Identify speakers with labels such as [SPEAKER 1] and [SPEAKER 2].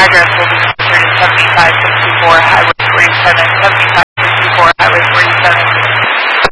[SPEAKER 1] address will be closer to 7564 Highway 47, 7564